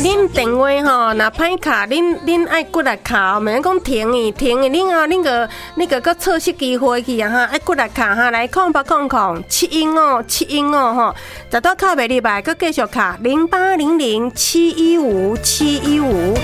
恁电话吼，若歹卡，恁爱过来卡，免讲停去，恁啊，恁个错失机会去啊哈，爱过来卡哈，来0800-715-715吼，十多卡袂入来，佮继续卡0800-715-715。